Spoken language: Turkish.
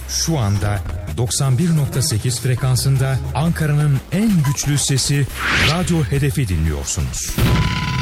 Şu anda 91.8 frekansında Ankara'nın en güçlü sesi Radyo Hedef'i dinliyorsunuz.